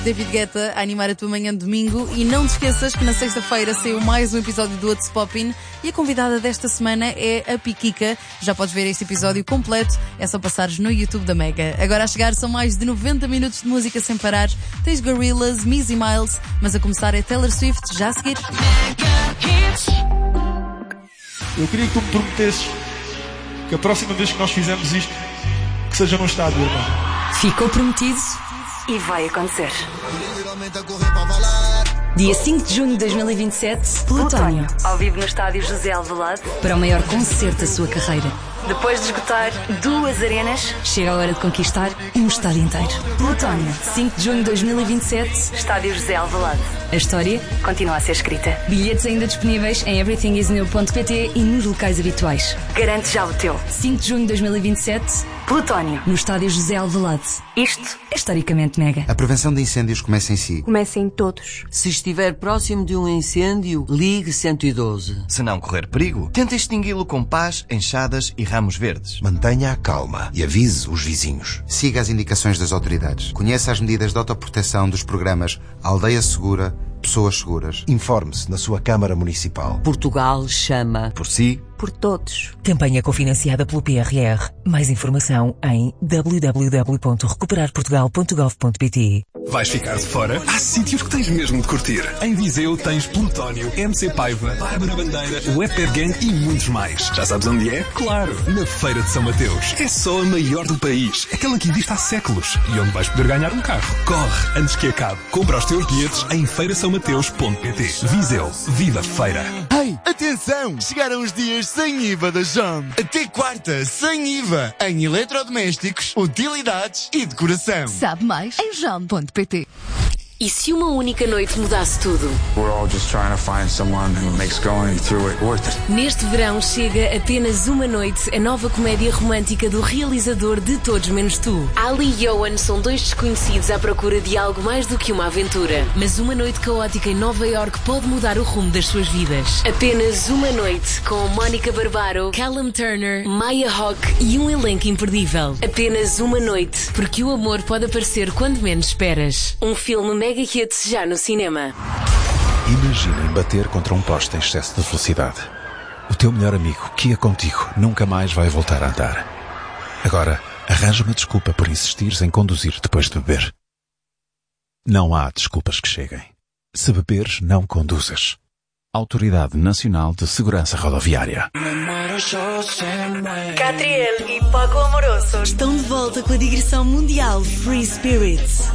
David Guetta a animar a tua manhã de domingo e não te esqueças que na sexta-feira saiu mais um episódio do What's Poppin' e a convidada desta semana é a Piquica. Já podes ver este episódio completo, é só passares no YouTube da Mega. Agora a chegar são mais de 90 minutos de música sem parar. Tens Gorillaz, Missy Miles, mas a começar é Taylor Swift, já a seguir. Eu queria que tu me prometesses que a próxima vez que nós fizermos isto, que seja num estádio, irmão. Ficou prometido e vai acontecer. Dia 5 de junho de 2027, Plutónio, ao vivo no estádio José Alvalade, para o maior concerto da sua carreira. Depois de esgotar 2 arenas, chega a hora de conquistar um estádio inteiro. Plutónio, 5 de junho de 2027, estádio José Alvalade. A história continua a ser escrita. Bilhetes ainda disponíveis em everythingisnew.pt e nos locais habituais. Garante já o teu. 5 de junho de 2027, Plutónio, no estádio José Alvalade. Isto é historicamente mega. A prevenção de incêndios começa em si. Começa em todos. Se estiver próximo de um incêndio, ligue 112. Se não correr perigo, tente extingui-lo com pás, enxadas e ramos verdes. Mantenha a calma e avise os vizinhos. Siga as indicações das autoridades. Conheça as medidas de autoproteção dos programas Aldeia Segura, Pessoas Seguras. Informe-se na sua Câmara Municipal. Portugal chama. Por si, por todos. Campanha cofinanciada pelo PRR. Mais informação em www.recuperarportugal.gov.pt. Vais ficar de fora? Há sítios que tens mesmo de curtir. Em Viseu tens Plutónio, MC Paiva, Bárbara Bandeira, Webper Gang e muitos mais. Já sabes onde é? Claro, na Feira de São Mateus. É só a maior do país. Aquela que existe há séculos. E onde vais poder ganhar um carro. Corre, antes que acabe. Compra os teus bilhetes em feirasaomateus.pt. Viseu, viva feira. Ei, atenção! Chegaram os dias sem IVA da JOM. Até quarta, sem IVA. Em eletrodomésticos, utilidades e decoração. Sabe mais em JOM.pt. E se uma única noite mudasse tudo? We're all just trying to find someone who makes going through it worth it. Neste verão chega Apenas Uma Noite, a nova comédia romântica do realizador de Todos Menos Tu. Ali e Owen são 2 desconhecidos à procura de algo mais do que uma aventura. Mas uma noite caótica em Nova York pode mudar o rumo das suas vidas. Apenas Uma Noite, com Mónica Barbaro, Callum Turner, Maya Hawke e um elenco imperdível. Apenas Uma Noite, porque o amor pode aparecer quando menos esperas. Um filme mega hits já no cinema. Imaginem bater contra um poste em excesso de velocidade. O teu melhor amigo, que ia contigo, nunca mais vai voltar a andar. Agora, arranja uma desculpa por insistires em conduzir depois de beber. Não há desculpas que cheguem. Se beberes, não conduzas. Autoridade Nacional de Segurança Rodoviária. Catriel e Paco Amoroso estão de volta com a digressão mundial Free Spirits.